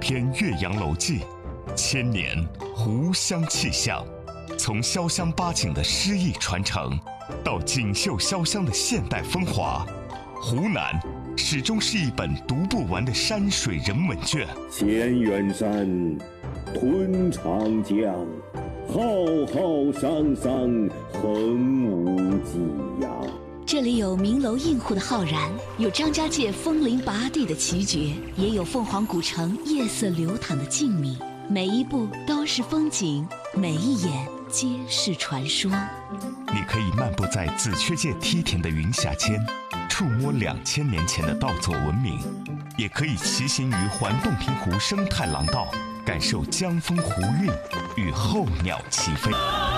篇岳阳楼记，千年湖湘气象。从潇湘八景的诗意传承，到锦绣潇湘的现代风华，湖南始终是一本读不完的山水人文卷。 千远山，吞长江，浩浩汤汤，横无际呀。 这里有名楼映户的浩然，有张家界枫林拔地的奇绝，也有凤凰古城夜色流淌的静谧。每一步都是风景，每一眼皆是传说。 你可以漫步在紫雀界梯田的云霞间，触摸2000年前的稻作文明；也可以骑行于环洞庭湖生态廊道，感受江风湖韵与候鸟齐飞。